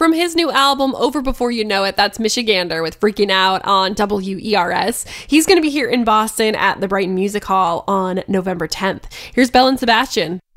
From his new album, Over Before You Know It, that's Michigander with Freaking Out on WERS. He's going to be here in Boston at the Brighton Music Hall on November 10th. Here's Belle and Sebastian.